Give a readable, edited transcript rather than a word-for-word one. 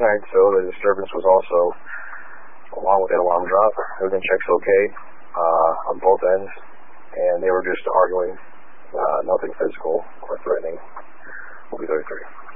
Alright, so the disturbance was also, along with that alarm drop, everything checks okay on both ends, and they were just arguing, nothing physical or threatening. We'll be 33.